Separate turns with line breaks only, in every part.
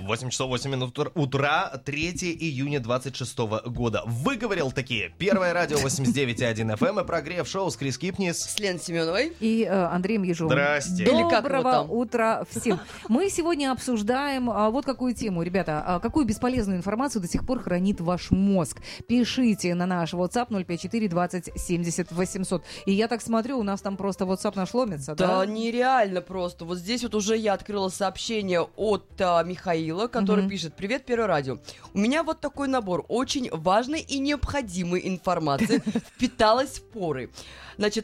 8 часов 8 минут утра, 3 июня 26 года. Выговорил такие. Первое радио 89.1 FM и прогрев шоу с Крис Кипнис.
С Леной Семеновой.
И Андреем Ежовым.
Здрасте.
Доброго утра всем. Мы сегодня обсуждаем вот какую тему. Ребята, какую бесполезную информацию до сих пор хранит ваш мозг? Пишите на наш WhatsApp 054 20 70 800. И я так смотрю, у нас там просто WhatsApp наш ломится, да?
Да, нереально просто. Вот здесь вот уже я открыла сообщение от Михаила, который пишет: «Привет, Первое радио. У меня вот такой набор очень важной и необходимой информации впиталась в поры. Значит,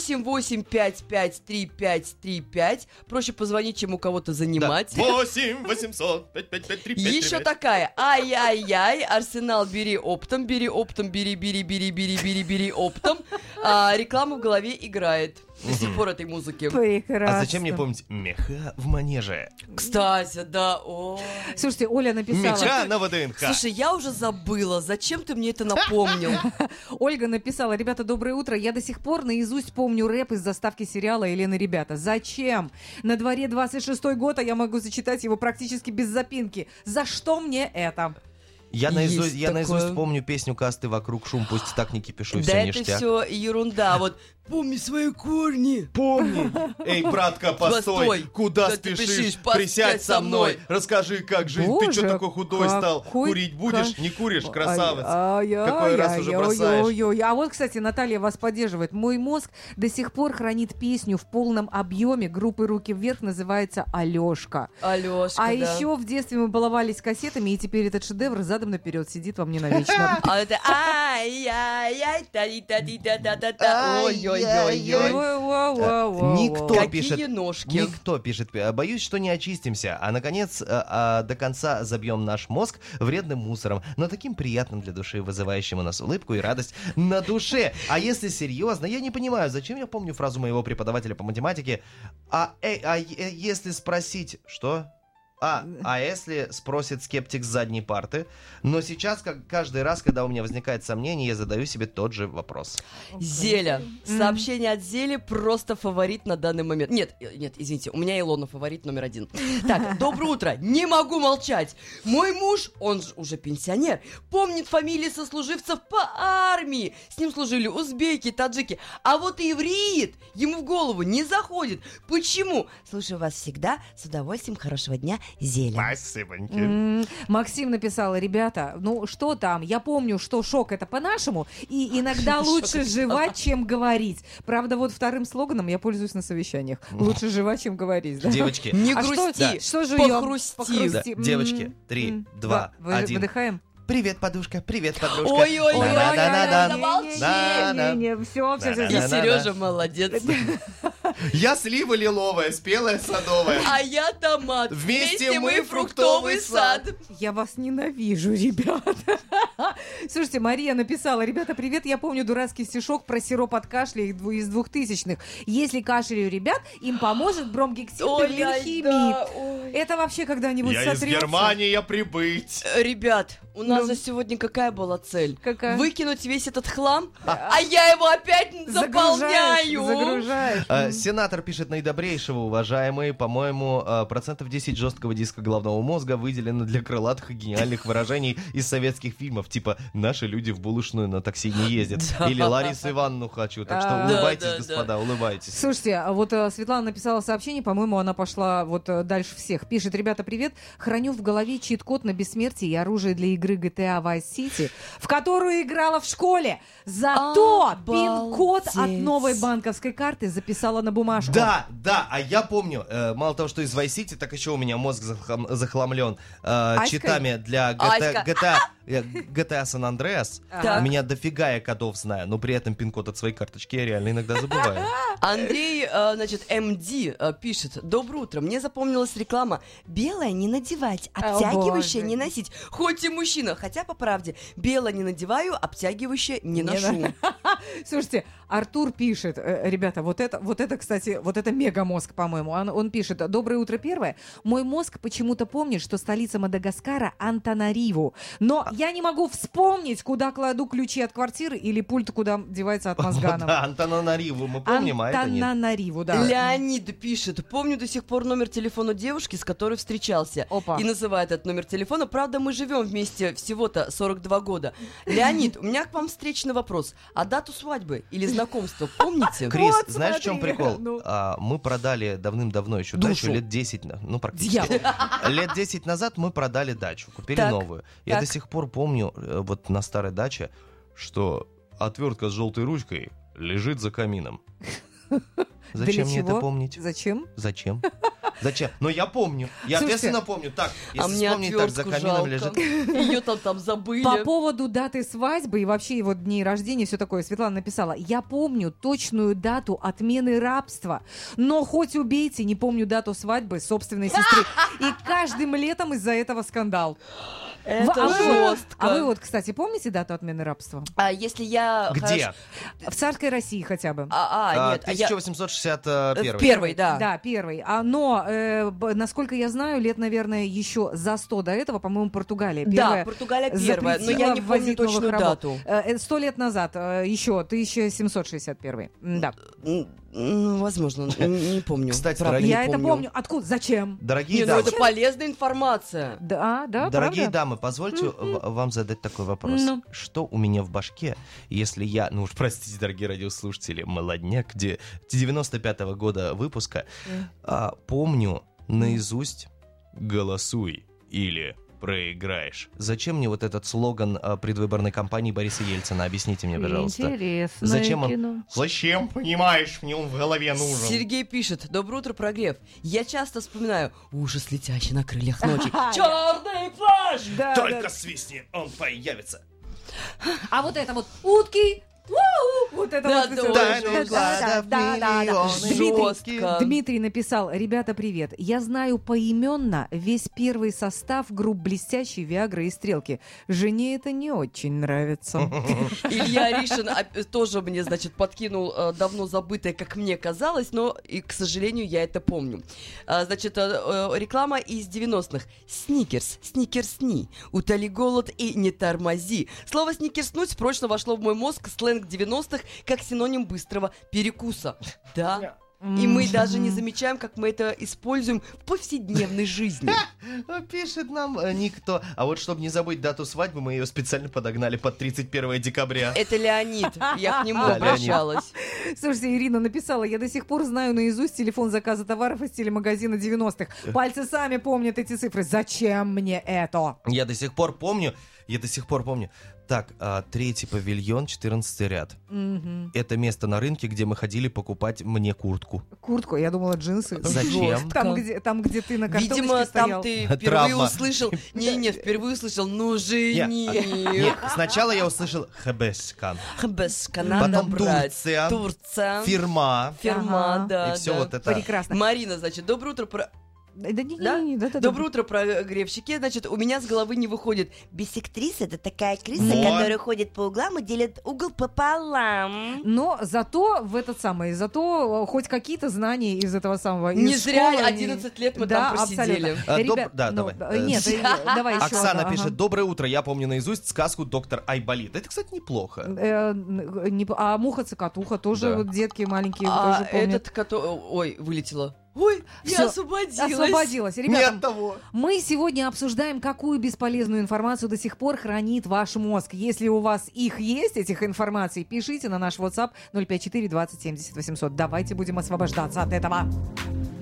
885535535. Проще позвонить, чем у кого-то занимать.
Да. 8 800 555
Еще такая. Ай-яй-яй, Арсенал, бери оптом, бери оптом, бери оптом. Реклама в голове играет. До сих пор этой музыки.
Прекрасно.
А зачем мне помнить меха в манеже?
Кстати, да.
Слушайте, Оля написала...
Меча на ВДНХ.
Слушай, я уже забыла. Зачем ты мне это напомнил?
Ольга написала: ребята, доброе утро. Я до сих пор наизусть помню рэп из заставки сериала «Елена, ребята». Зачем? На дворе 26-й год, а я могу зачитать его практически без запинки. За что мне это?
Я наизусть
такое.
помню песню «Касты вокруг шум, пусть так не кипишу, и
Да
все
это
ништяк».
все ерунда. Вот помни свои корни.
Помни. Эй, братка, постой. Куда
Куда ты
спешишь?
спешишь?
Присядь со мной. Расскажи, как жить. Ты
Боже,
что такой худой стал?
какой
Курить будешь? Не куришь, красавец.
Ай-яй-яй-яй-яй.
Какой раз уже бросаешь?
А вот, кстати, Наталья вас поддерживает. Мой мозг до сих пор хранит песню в полном объеме группы «Руки вверх», называется «Алёшка».
Алёшка,
А
да.
еще в детстве мы баловались кассетами, и теперь этот шедевр задом наперед сидит во мне навечно.
А это ай-яй-яй, та-ди-та-ди-та-та-та-та. Ой-ой-ой-ой.
Никто
Какие
пишет.
ножки.
Никто пишет. Боюсь, что не очистимся, а наконец до конца забьем наш мозг вредным мусором, но таким приятным для души, вызывающим у нас улыбку и радость на душе. А если серьезно, я не понимаю, зачем я помню фразу моего преподавателя по математике. Если спросить, что? А если спросит скептик с задней парты? Но сейчас, каждый раз, когда у меня возникает сомнение, я задаю себе тот же вопрос.
Зеля. Сообщение от Зели просто фаворит на данный момент. Нет, извините, у меня Илона фаворит номер 1. Так, доброе утро. Не могу молчать. Мой муж, он же уже пенсионер, помнит фамилии сослуживцев по армии. С ним служили узбеки, таджики. А вот иврит ему в голову не заходит. Почему? Слушаю вас всегда. С удовольствием. Хорошего дня. Зеля.
Спасибоньки.
Максим написал: ребята, ну что там, я помню, что шок это по-нашему, и иногда лучше жевать, чем говорить. Правда, вот вторым слоганом я пользуюсь на совещаниях. Лучше жевать, чем говорить. Да?
Девочки.
Не
А
грусти.
что жуем?
Похрусти.
Да, девочки, 3, 2, 1.
Выдыхаем.
Привет, подушка, привет, подружка.
Ой-ой-ой,
Да-да-да-да.
замолчи.
Все.
И
Да-да-да.
Сережа молодец.
Я слива лиловая, спелая садовая.
А я томат.
Вместе мы фруктовый сад.
Я вас ненавижу, ребята. Слушайте, Мария написала: ребята, привет, я помню дурацкий стишок про сироп от кашля из 2000-х. Если кашель у ребят, им поможет бромгексид берлинхимид. Это вообще когда-нибудь
Я из
сотрется?
Германии прибыть.
Ребят, у нас
Ну.
же сегодня какая была цель?
Какая?
Выкинуть весь этот хлам, а я его опять заполняю.
Загружаешь.
Сенатор пишет: наидобрейшего, уважаемые, по-моему, 10% жесткого диска головного мозга выделено для крылатых и гениальных выражений из советских фильмов, типа «Наши люди в булочную на такси не ездят» или «Ларису Ивановну хочу». Так что улыбайтесь,
Да.
господа, улыбайтесь.
Слушайте, а вот Светлана написала сообщение, по-моему, она пошла вот дальше всех. Пишет: ребята, привет, храню в голове чит-код на бессмертие и оружие для игры GTA Vice City, в которую играла в школе. Зато пин-код от новой банковской карты записала на бумажку.
Да, а я помню, мало того, что из Vice City, так еще у меня мозг захламлен читами для GTA San Andreas.
Ага.
У меня дофига я кодов знаю, но при этом пин-код от своей карточки я реально иногда забываю.
Андрей, значит, МД пишет: доброе утро, мне запомнилась реклама: белое не надевать, обтягивающее не носить. Хоть и мужчина, хотя по правде, белое не надеваю, обтягивающее не ношу.
Слушайте, Артур пишет: ребята, вот это, кстати, вот это мегамозг, по-моему. Он пишет: доброе утро, первое. Мой мозг почему-то помнит, что столица Мадагаскара Антанариву. Но Я не могу вспомнить, куда кладу ключи от квартиры или пульт, куда девается от Мозганова.
Да, Антананариву мы помним, а это нет.
Антананариву, да.
Леонид пишет: помню до сих пор номер телефона девушки, с которой встречался.
Опа.
И называет этот номер телефона. Правда, мы живем вместе всего-то 42 года. Леонид, у меня к вам встречный вопрос. А дату свадьбы или знакомства помните?
Крис,
Вот
знаешь, в чем
смотри,
прикол?
ну.
Мы продали давным-давно еще
Душу.
дачу, лет 10, ну практически.
Дьявол.
Лет 10 назад мы продали дачу, купили
Так,
новую. Я
так.
до сих пор помню, вот на старой даче, что отвертка с желтой ручкой лежит за камином. Зачем
Для
мне это
чего?
помнить?
Зачем?
Зачем? Зачем? Но я помню. Я
Слушайте,
ответственно помню. Так,
А
если
мне
вспомнить, так за
отвертку
камином
жалко.
лежит.
Ее там забыли.
По поводу даты свадьбы и вообще его дней рождения, все такое, Светлана написала: я помню точную дату отмены рабства, но хоть убейте, не помню дату свадьбы собственной сестры. И каждым летом из-за этого скандал.
Это
А вы
жестко.
вот, кстати, помните дату отмены рабства?
А если я...
Где?
В царской России хотя бы.
Нет. А я...
1861.
Первый, да.
Да, первый. Но, насколько я знаю, лет, наверное, еще за 100 до этого, по-моему, Португалия.
Да,
Первая
Португалия первая, но я
запретила
не помню
ввозить новых
точную
рабов.
дату.
100 лет назад, еще 1761. Да.
Возможно, не помню.
Кстати,
Правда,
дорогие-
не
Я это помню. Откуда? Зачем?
Дорогие
Не, ну
дамы,
это полезная информация.
Да,
дорогие
правда?
дамы, позвольте вам задать такой вопрос.
Ну.
Что у меня в башке, если я, ну уж простите, дорогие радиослушатели, молодняк, где 95-го года выпуска, помню наизусть «Голосуй» или «Проиграешь». Зачем мне вот этот слоган предвыборной кампании Бориса Ельцина? Объясните мне, пожалуйста.
Интересное
Зачем он?
кино.
Зачем, понимаешь, мне он в голове нужен.
Сергей пишет: доброе утро, прогрев. Я часто вспоминаю ужас, летящий на крыльях ночи. Черный плащ!
Да,
Только
да.
свистни, он появится.
А вот это вот утки. У-у, вот это
Да,
вот.
тоже.
Да.
Жестко.
Дмитрий написал: ребята, привет. Я знаю поименно весь первый состав групп «Блестящий», «Виагры» и «Стрелки». Жене это не очень нравится.
Илья Ришин тоже мне, значит, подкинул давно забытое, как мне казалось, но, и, к сожалению, я это помню. Значит, реклама из 90-х. Сникерс, сникерсни, утоли голод и не тормози. Слово «сникерснуть» прочно вошло в мой мозг, сленг 90-х, как синоним быстрого перекуса. Да. И мы даже не замечаем, как мы это используем в повседневной жизни.
Пишет нам никто. А вот чтобы не забыть дату свадьбы, мы ее специально подогнали под 31 декабря.
Это Леонид. Я к нему
Да,
обращалась.
Слушайте, Ирина написала: я до сих пор знаю наизусть телефон заказа товаров из телемагазина 90-х. Пальцы сами помнят эти цифры. Зачем мне это?
Я до сих пор помню. Так, 3-й павильон, 14-й ряд.
Мгм.
Это место на рынке, где мы ходили покупать мне куртку.
Куртку, я думала, джинсы.
Зачем?
Там, где ты на картоночке
Видимо,
стоял.
там ты впервые
Травма.
услышал... Не, впервые услышал, ну жени.
Нет, сначала я услышал Хебескан,
Хбешка, надо
потом
брать.
Турция,
Турция.
фирма,
Фирма,
Ага.
да.
и все
да.
вот это.
Прекрасно.
Марина, значит, доброе утро.
Да,
Да?
да.
Доброе утро, прогревщики. Значит, у меня с головы не выходит.
Бисектриса — это такая крыса,
Вот.
которая ходит по углам и делит угол пополам.
Но зато хоть какие-то знания из этого самого.
Не
из
зря
школы,
11 лет мы
да,
там просидели.
абсолютно. Ребят,
Да,
ну,
давай.
Нет, давай еще.
Оксана
одну,
пишет:
ага.
доброе утро, я помню наизусть сказку «Доктор Айболит». Это, кстати, неплохо.
А муха-цокотуха тоже
Да.
вот детки маленькие
А
тоже помнят.
этот, который... Ой, вылетела. Ой,
Всё,
я освободилась.
Освободилась.
Не
Ребята,
от того.
мы сегодня обсуждаем, какую бесполезную информацию до сих пор хранит ваш мозг. Если у вас их есть, этих информаций, пишите на наш WhatsApp 054 20 70 800. Давайте будем освобождаться от этого.